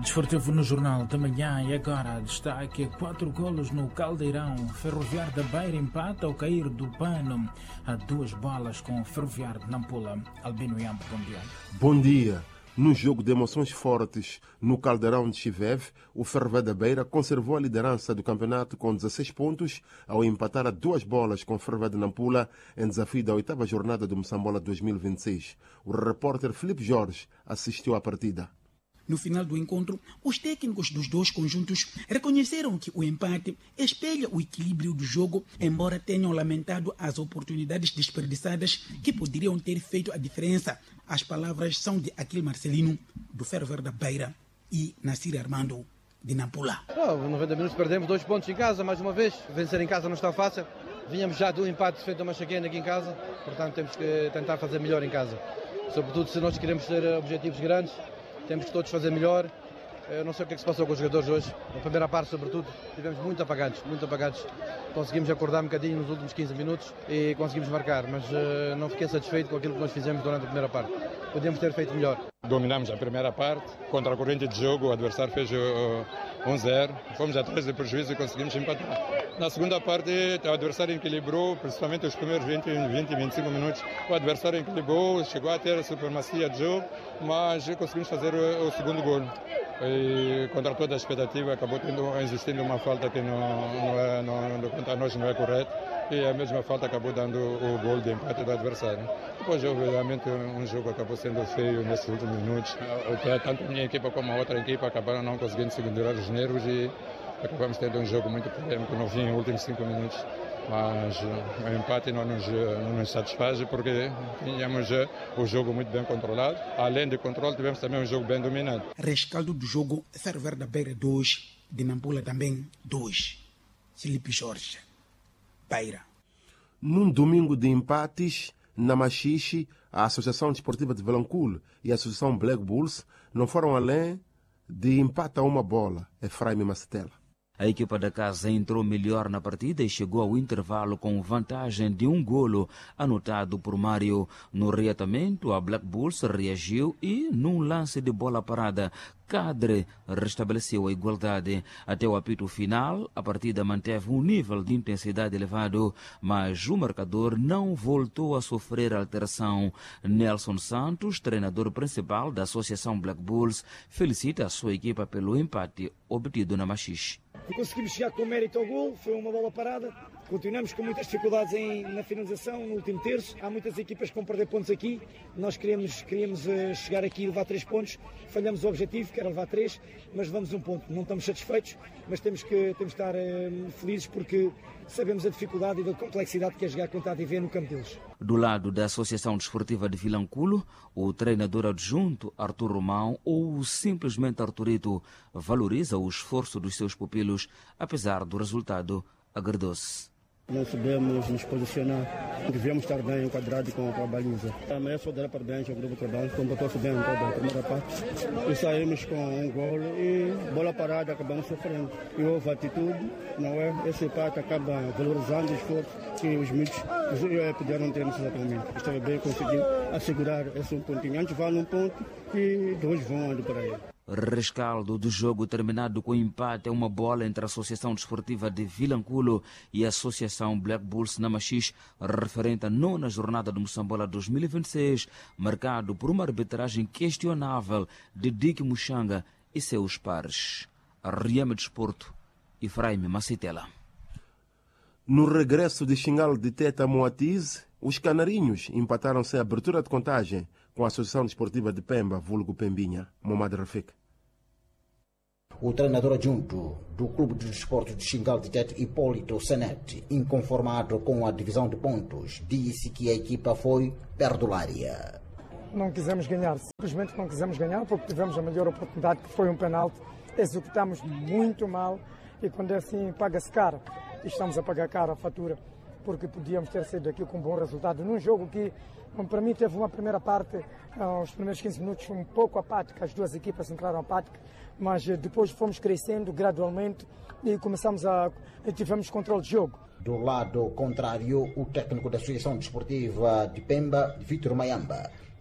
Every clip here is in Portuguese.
Desportivo no Jornal da Manhã e agora destaque 4 golos no Caldeirão. Ferroviário da Beira empata ao cair do pano a 2 bolas com o Ferroviário de Nampula. Albino Yampo, bom dia. Bom dia. Num jogo de emoções fortes no Caldeirão de Chiveve, o Ferroviário da Beira conservou a liderança do campeonato com 16 pontos ao empatar a 2 bolas com o Ferroviário de Nampula em desafio da 8ª jornada do Moçambola 2026. O repórter Filipe Jorge assistiu à partida. No final do encontro, os técnicos dos dois conjuntos reconheceram que o empate espelha o equilíbrio do jogo, embora tenham lamentado as oportunidades desperdiçadas que poderiam ter feito a diferença. As palavras são de Aquil Marcelino, do Ferroviário da Beira, e Nassir Armando, de Nampula. 90 minutos perdemos 2 pontos em casa, mais uma vez. Vencer em casa não está fácil. Vínhamos já do empate feito a Machaquena aqui em casa, portanto temos que tentar fazer melhor em casa. Sobretudo se nós queremos ter objetivos grandes, temos que todos fazer melhor. Eu não sei o que é que se passou com os jogadores hoje. Na primeira parte, sobretudo, tivemos muito apagados. Conseguimos acordar um bocadinho nos últimos 15 minutos e conseguimos marcar, mas não fiquei satisfeito com aquilo que nós fizemos durante a primeira parte. Podíamos ter feito melhor. Dominamos a primeira parte, contra a corrente de jogo, o adversário fez 1-0, fomos atrás do prejuízo e conseguimos empatar. Na segunda parte, o adversário equilibrou, principalmente os primeiros 20 e 25 minutos. O adversário equilibrou, chegou a ter a supremacia de jogo, mas conseguimos fazer o segundo gol. E contra toda a expectativa, acabou existindo uma falta que quanto a nós não é correta. E a mesma falta acabou dando o gol de empate do adversário. Depois, obviamente, um jogo acabou sendo feio nesses últimos minutos. Tanto a minha equipa como a outra equipa acabaram não conseguindo segurar os nervos e acabamos tendo um jogo muito polêmico no fim, nos últimos 5 minutos. Mas o empate não nos satisfaz porque tínhamos o jogo muito bem controlado. Além de controle, tivemos também um jogo bem dominado. Rescaldo do jogo, Ferroviário da Beira 2, de Nampula também 2. Filipe Jorge, Beira. Num domingo de empates, na Machixe, a Associação Desportiva de Vilanculo e a Associação Black Bulls não foram além de empate a 1 bola. Efraim Macetela. A equipa da casa entrou melhor na partida e chegou ao intervalo com vantagem de 1 golo anotado por Mário. No reatamento, a Black Bulls reagiu e, num lance de bola parada, Cadre restabeleceu a igualdade. Até o apito final, a partida manteve um nível de intensidade elevado, mas o marcador não voltou a sofrer alteração. Nelson Santos, treinador principal da Associação Black Bulls, felicita a sua equipa pelo empate obtido na Machixe. Conseguimos chegar com mérito ao gol, foi uma bola parada. Continuamos com muitas dificuldades na finalização, no último terço. Há muitas equipas que vão perder pontos aqui. Nós queríamos chegar aqui e levar 3 pontos. Falhamos o objetivo, que era levar 3, mas levamos 1 ponto. Não estamos satisfeitos, mas temos que estar felizes porque sabemos a dificuldade e a complexidade que é jogar contra a ADV no campo deles. Do lado da Associação Desportiva de Vilanculo, o treinador adjunto Artur Romão, ou simplesmente Arturito, valoriza o esforço dos seus pupilos, apesar do resultado agridoce. Não sabemos nos posicionar, devemos estar bem enquadrados com a baliza. Amanhã só dará parabéns ao grupo de trabalho, comportou-se bem em toda a primeira parte. E saímos com um gol e bola parada, acabamos sofrendo. E houve atitude, não é? Esse empate acaba valorizando o esforço que os miúdos puderam ter nesse momento. Estava bem conseguindo assegurar esse 1 pontinho. Antes vale 1 ponto e 2 vão andando para ele. Rescaldo do jogo terminado com empate é 1 bola entre a Associação Desportiva de Vilanculo e a Associação Black Bulls na Machixe, referente à 9ª jornada do Moçambola 2026, marcado por uma arbitragem questionável de Dick Muxanga e seus pares. Riame Desporto, Efraim Macetela. No regresso de Xingal de Teta Moatize, os canarinhos empataram sem abertura de contagem com a Associação Desportiva de Pemba, vulgo Pembinha. Momad Rafik. O treinador adjunto do Clube de Desportos de Xingal de Tete, Hipólito Senete, inconformado com a divisão de pontos, disse que a equipa foi perdulária. Não quisemos ganhar, simplesmente não quisemos ganhar porque tivemos a melhor oportunidade, que foi um penalti. Executamos muito mal e quando é assim paga-se caro. E estamos a pagar caro a fatura, porque podíamos ter saído daqui com um bom resultado num jogo que, para mim, teve uma primeira parte, os primeiros 15 minutos um pouco apática, as duas equipas entraram apáticas, mas depois fomos crescendo gradualmente e tivemos controle de jogo. Do lado contrário, o técnico da Associação Desportiva de Pemba, Vítor Mayamba,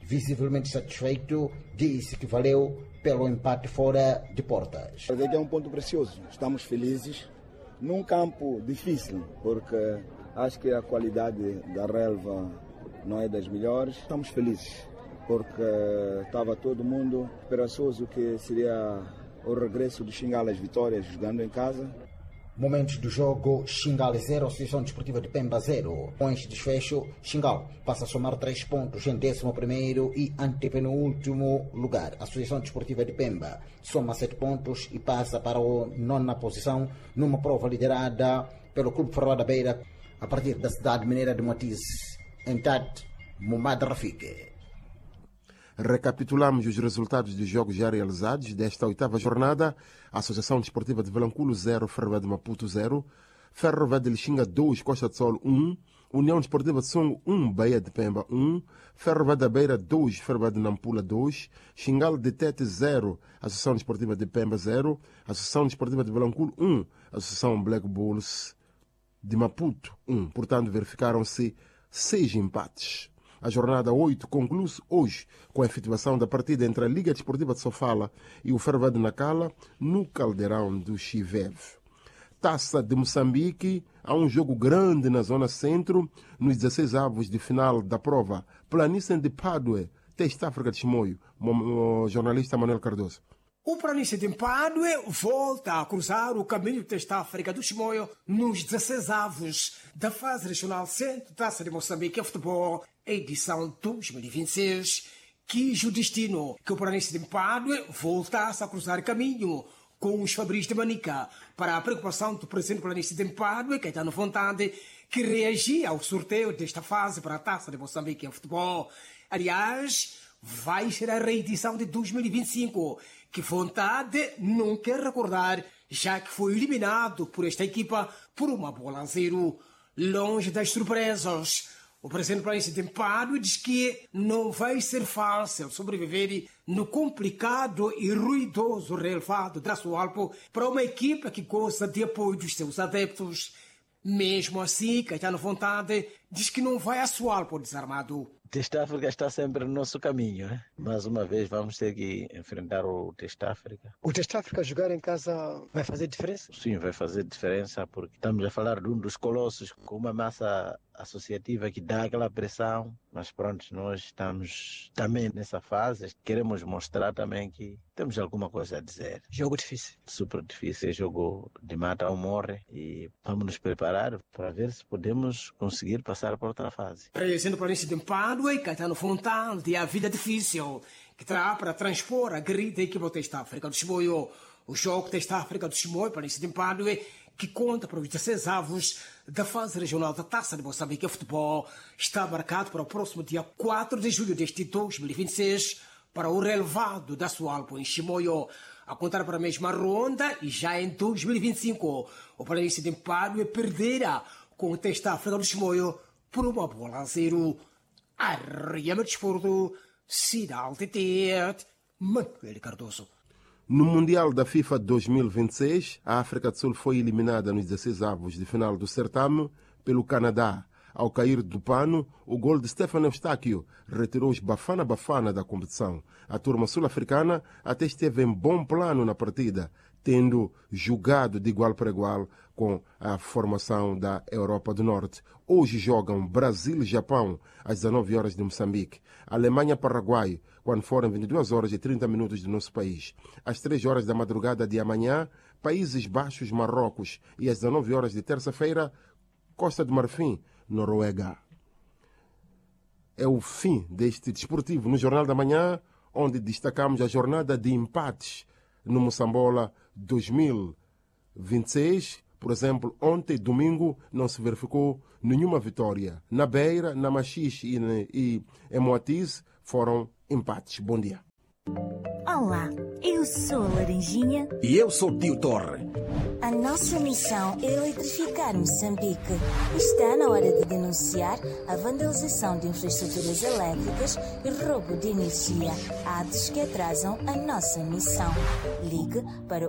visivelmente satisfeito, disse que valeu pelo empate fora de portas. É um ponto precioso, estamos felizes num campo difícil, porque acho que a qualidade da relva não é das melhores. Estamos felizes, porque estava todo mundo esperançoso que seria o regresso do Xingala às vitórias jogando em casa. Momentos do jogo, Xingala 0, Associação Desportiva de Pemba 0. Com este desfecho, Xingala passa a somar 3 pontos em 11º e antepenúltimo lugar. A Associação Desportiva de Pemba soma 7 pontos e passa para a 9ª posição numa prova liderada pelo Clube Ferroviário da Beira a partir da cidade mineira de Moatize. Em Tat, Momad Rafik. Recapitulamos os resultados dos jogos já realizados desta 8ª jornada. A Associação Desportiva de Vilanculo 0, Ferroviária de Maputo 0, Ferroviária de Lixinga 2, Costa de Sol 1, União Desportiva de Songo 1, Bahia de Pemba 1, Ferroviária da Beira 2, Ferroviária de Nampula 2, Xingala de Tete 0, Associação Desportiva de Pemba 0, Associação Desportiva de Vilanculo 1, Associação Black Bulls de Maputo 1. Portanto, verificaram-se 6 empates. A jornada 8 conclui-se hoje com a efetivação da partida entre a Liga Desportiva de Sofala e o Ferroviário de Nacala no Caldeirão do Chivev. Taça de Moçambique, há um jogo grande na zona centro, nos 16 avos de final da prova. Planície de Padue, Teste África de Chimoio, o jornalista Manuel Cardoso. O Planície de Padue volta a cruzar o caminho desta África do Chimoio nos 16 avos da fase regional centro Taça de Moçambique a futebol, edição 2026, quis o destino que o Planície de Padue voltasse a cruzar caminho com os Fabris de Manica para a preocupação do presidente Planície de Padue, Caetano Vontade, que reagia ao sorteio desta fase para a Taça de Moçambique em futebol. Aliás, vai ser a reedição de 2025, que Vontade não quer recordar, já que foi eliminado por esta equipa por uma bola a 0. Longe das surpresas, o presidente Planície de Padue diz que não vai ser fácil sobreviver no complicado e ruidoso relevado da Sualpo para uma equipa que gosta de apoio dos seus adeptos. Mesmo assim, Caetano Vontade diz que não vai a Sualpo desarmado. Teste África está sempre no nosso caminho, né? Mais uma vez vamos ter que enfrentar o Teste África. O Teste África jogar em casa vai fazer diferença? Sim, vai fazer diferença, porque estamos a falar de um dos colossos com uma massa associativa que dá aquela pressão, mas pronto, nós estamos também nessa fase, queremos mostrar também que temos alguma coisa a dizer. Jogo difícil. Super difícil, é jogo de mata ou morre e vamos nos preparar para ver se podemos conseguir passar para outra fase. Presidente Planície de Padue, Caetano Vontade, a vida difícil que terá para transpor a aguerrida equipa do Teste África do Chimoio. O jogo Teste África do Chimoio, Planície de Padue, que conta para os 16 avos da fase regional da Taça de Moçambique a futebol, está marcado para o próximo dia 4 de julho deste 2026 para o relevado da Sualpo em Chimoio. A contar para a mesma ronda e já em 2025, o Planície de Padue perderá com o Teste África do Chimoio por uma bola a 0. Arriama Desporto, Cidade de Tete, Manuel Cardoso. No Mundial da FIFA 2026, a África do Sul foi eliminada nos 16 avos de final do certame pelo Canadá. Ao cair do pano, o gol de Stefano Eustáquio retirou os Bafana da competição. A turma sul-africana até esteve em bom plano na partida, tendo jogado de igual para igual com a formação da Europa do Norte. Hoje jogam Brasil e Japão às 19 horas de Moçambique, Alemanha-Paraguai, quando forem 22 horas e 30 minutos do nosso país. Às 3 horas da madrugada de amanhã, Países Baixos-Marrocos e às 19 horas de terça-feira, Costa do Marfim, Noruega. É o fim deste desportivo no Jornal da Manhã, onde destacamos a jornada de empates no Moçambola 2026. Por exemplo, ontem, domingo, não se verificou nenhuma vitória. Na Beira, na Machixe e em Moatize foram empates. Bom dia. Olá, eu sou a Laranjinha. E eu sou o Tio Torre. A nossa missão é eletrificar Moçambique. Está na hora de denunciar a vandalização de infraestruturas elétricas e roubo de energia, atos que atrasam a nossa missão. Ligue para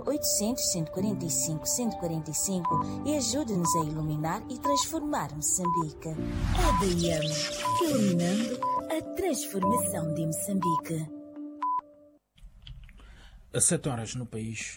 800-145-145 e ajude-nos a iluminar e transformar Moçambique. EDM, iluminando a transformação de Moçambique. 7 horas no país.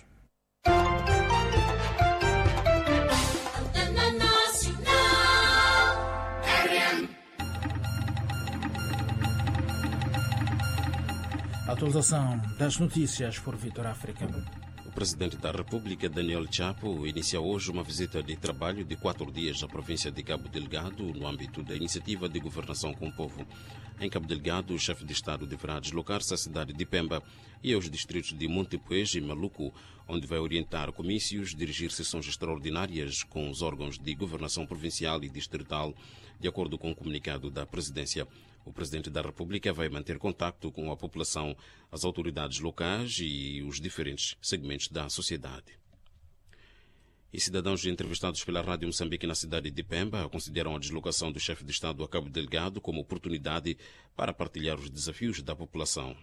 Atualização das notícias por Vitor África. O presidente da República, Daniel Chapo, inicia hoje uma visita de trabalho de 4 dias à província de Cabo Delgado, no âmbito da iniciativa de governação com o povo. Em Cabo Delgado, o chefe de Estado deverá deslocar-se à cidade de Pemba e aos distritos de Montepuez e Maluco, onde vai orientar comícios, dirigir sessões extraordinárias com os órgãos de governação provincial e distrital, de acordo com o comunicado da presidência. O presidente da República vai manter contacto com a população, as autoridades locais e os diferentes segmentos da sociedade. E cidadãos entrevistados pela Rádio Moçambique na cidade de Pemba consideram a deslocação do chefe de Estado a Cabo Delgado como oportunidade para partilhar os desafios da população.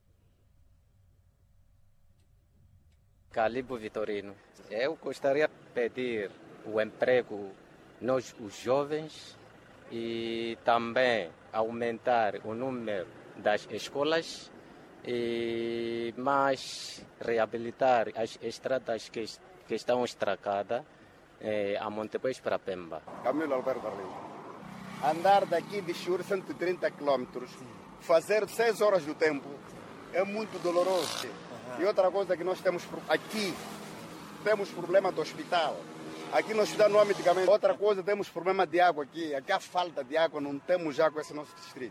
Calibo Vitorino, eu gostaria de pedir o emprego nós, os jovens, e também aumentar o número das escolas e mais reabilitar as estradas que estão estragadas a Montepuez para Pemba. Camilo Alberto Arlindo. Andar daqui de Chur 130 km, fazer 6 horas do tempo é muito doloroso. E outra coisa que nós temos aqui, temos problema do hospital. Aqui no hospital não há medicamento. Outra coisa, temos problema de água aqui. Aqui há falta de água, não temos água nesse nosso distrito.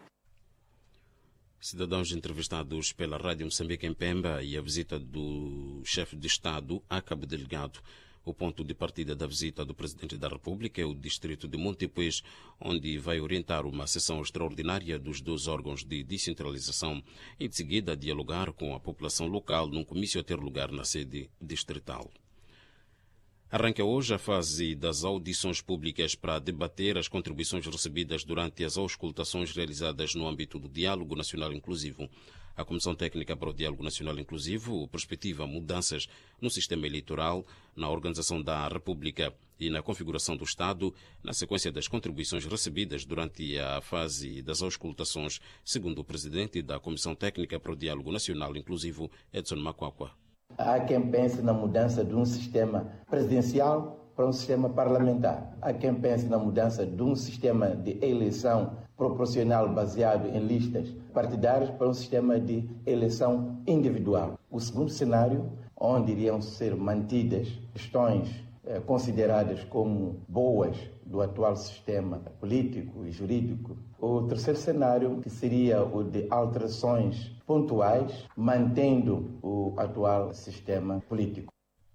Cidadãos entrevistados pela Rádio Moçambique em Pemba e a visita do chefe de Estado a Cabo Delgado. O ponto de partida da visita do Presidente da República é o distrito de Montepuez, onde vai orientar uma sessão extraordinária dos 2 órgãos de descentralização e, de seguida, dialogar com a população local num comício a ter lugar na sede distrital. Arranca hoje a fase das audições públicas para debater as contribuições recebidas durante as auscultações realizadas no âmbito do Diálogo Nacional Inclusivo. A Comissão Técnica para o Diálogo Nacional Inclusivo perspectiva mudanças no sistema eleitoral, na organização da República e na configuração do Estado, na sequência das contribuições recebidas durante a fase das auscultações, segundo o presidente da Comissão Técnica para o Diálogo Nacional Inclusivo, Edson Makwakwa. Há quem pense na mudança de um sistema presidencial para um sistema parlamentar. Há quem pense na mudança de um sistema de eleição proporcional baseado em listas partidárias para um sistema de eleição individual. O segundo cenário, onde iriam ser mantidas questões consideradas como boas do atual sistema político e jurídico. O terceiro cenário, que seria o de alterações pontuais, mantendo o atual sistema político.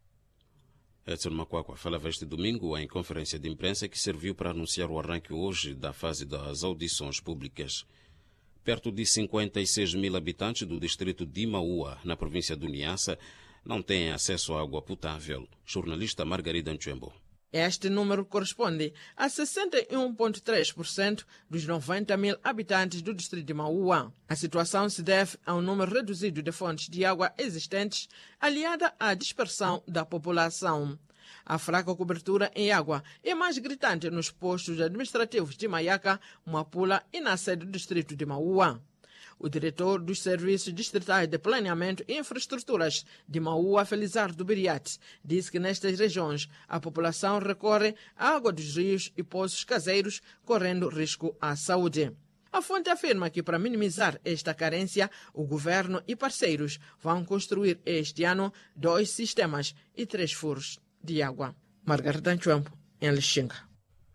Edson Makwakwa falava este domingo em conferência de imprensa que serviu para anunciar o arranque hoje da fase das audições públicas. Perto de 56 mil habitantes do distrito de Maua, na província do Niassa, não têm acesso à água potável. Jornalista Margarida Nchembo. Este número corresponde a 61,3% dos 90 mil habitantes do distrito de Maua. A situação se deve a um número reduzido de fontes de água existentes, aliada à dispersão da população. A fraca cobertura em água é mais gritante nos postos administrativos de Maiaca, Mapula e na sede do distrito de Maua. O diretor dos Serviços Distritais de Planeamento e Infraestruturas de Maua, Felizardo Biriate, disse que nestas regiões a população recorre à água dos rios e poços caseiros, correndo risco à saúde. A fonte afirma que, para minimizar esta carência, o governo e parceiros vão construir este ano 2 sistemas e 3 furos de água. Margarida Nchembo, em Lixinga.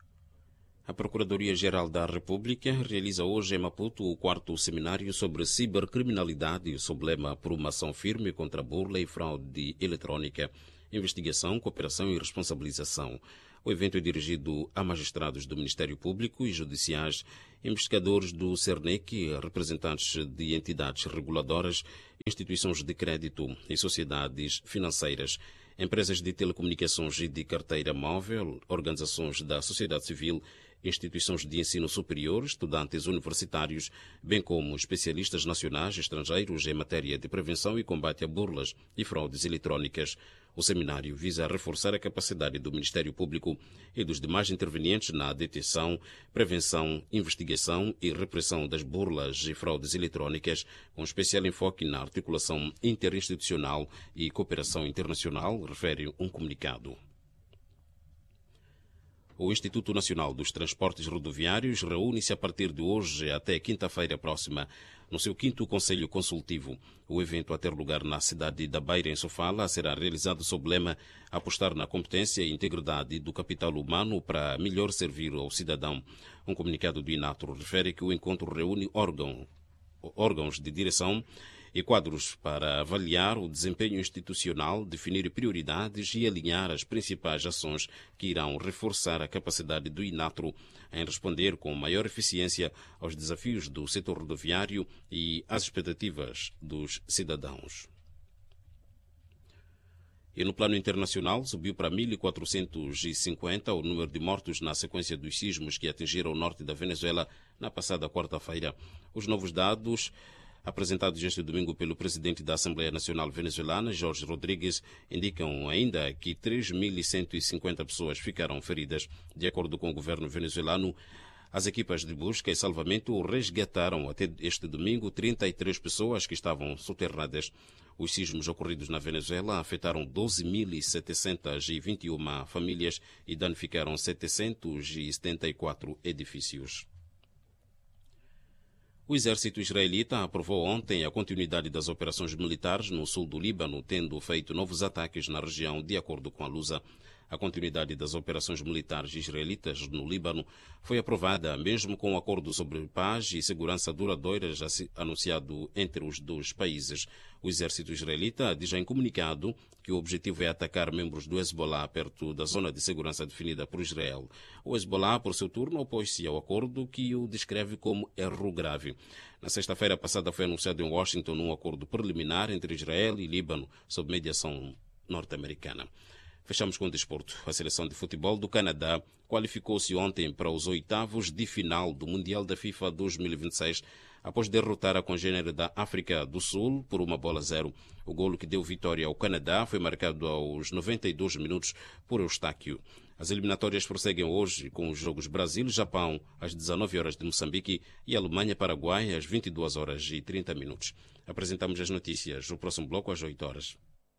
A Procuradoria-Geral da República realiza hoje em Maputo o 4º seminário sobre cibercriminalidade, sob lema por uma ação firme contra a burla e fraude eletrónica, investigação, cooperação e responsabilização. O evento é dirigido a magistrados do Ministério Público e judiciais, investigadores do CERNEC, representantes de entidades reguladoras, instituições de crédito e sociedades financeiras, empresas de telecomunicações e de carteira móvel, organizações da sociedade civil, instituições de ensino superior, estudantes universitários, bem como especialistas nacionais e estrangeiros em matéria de prevenção e combate a burlas e fraudes eletrónicas. O seminário visa reforçar a capacidade do Ministério Público e dos demais intervenientes na detecção, prevenção, investigação e repressão das burlas e fraudes eletrônicas, com especial enfoque na articulação interinstitucional e cooperação internacional, refere um comunicado. O Instituto Nacional dos Transportes Rodoviários reúne-se a partir de hoje até quinta-feira próxima, no seu 5º Conselho Consultivo. O evento, a ter lugar na cidade da Beira, em Sofala, será realizado sob o lema apostar na competência e integridade do capital humano para melhor servir ao cidadão. Um comunicado do INATRO refere que o encontro reúne órgãos de direção e quadros para avaliar o desempenho institucional, definir prioridades e alinhar as principais ações que irão reforçar a capacidade do INATRO em responder com maior eficiência aos desafios do setor rodoviário e às expectativas dos cidadãos. E no plano internacional, subiu para 1.450 o número de mortos na sequência dos sismos que atingiram o norte da Venezuela na passada quarta-feira. Os novos dados apresentados este domingo pelo presidente da Assembleia Nacional Venezuelana, Jorge Rodrigues, indicam ainda que 3.150 pessoas ficaram feridas. De acordo com o governo venezuelano, as equipas de busca e salvamento resgataram até este domingo 33 pessoas que estavam soterradas. Os sismos ocorridos na Venezuela afetaram 12.721 famílias e danificaram 774 edifícios. O exército israelita aprovou ontem a continuidade das operações militares no sul do Líbano, tendo feito novos ataques na região, de acordo com a Lusa. A continuidade das operações militares israelitas no Líbano foi aprovada mesmo com o acordo sobre paz e segurança duradouras anunciado entre os dois países. O exército israelita diz em comunicado que o objetivo é atacar membros do Hezbollah perto da zona de segurança definida por Israel. O Hezbollah, por seu turno, opôs-se ao acordo, que o descreve como erro grave. Na sexta-feira passada foi anunciado em Washington um acordo preliminar entre Israel e Líbano sob mediação norte-americana. Fechamos com o desporto. A seleção de futebol do Canadá qualificou-se ontem para os oitavos de final do Mundial da FIFA 2026, após derrotar a congênere da África do Sul por 1-0. O golo que deu vitória ao Canadá foi marcado aos 92 minutos por Eustáquio. As eliminatórias prosseguem hoje com os jogos Brasil-Japão às 19 horas de Moçambique e Alemanha-Paraguai às 22 horas e 30 minutos. Apresentamos as notícias. O próximo bloco às 8 horas.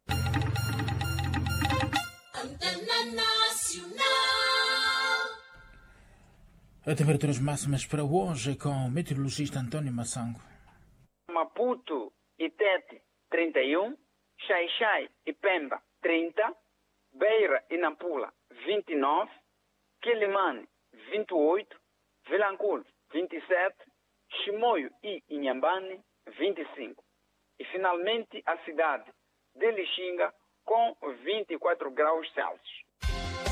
A temperaturas máximas para hoje com o meteorologista António Massango. Maputo e Tete, 31. Xai-Xai e Pemba, 30. Beira e Nampula, 29. Quilimane, 28. Vilanculo, 27. Chimoio e Inhambane, 25. E finalmente a cidade de Lixinga com 24 graus Celsius.